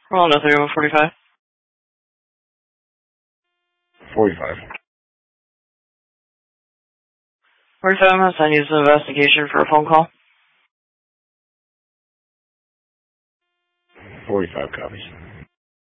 Roll no 3145. 45. 45, I'm going to send you some investigation for a phone call. 45 copies.